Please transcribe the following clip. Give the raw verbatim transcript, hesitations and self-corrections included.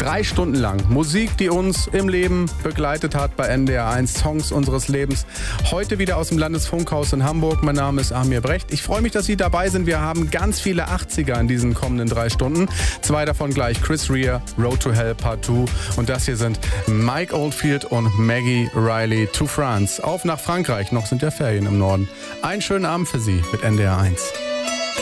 Drei Stunden lang Musik, die uns im Leben begleitet hat bei N D R eins, Songs unseres Lebens. Heute wieder aus dem Landesfunkhaus in Hamburg. Mein Name ist Amir Brecht. Ich freue mich, dass Sie dabei sind. Wir haben ganz viele achtziger in diesen kommenden drei Stunden. Zwei davon gleich Chris Rea, Road to Hell Part zwei. Und das hier sind Mike Oldfield und Maggie Riley to France. Auf nach Frankreich, noch sind ja Ferien im Norden. Einen schönen Abend für Sie mit N D R eins.